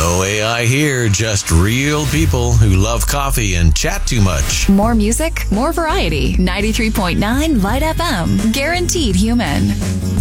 No AI here, just real people who love coffee and chat too much. More music, more variety. 93.9 Light FM. Guaranteed human.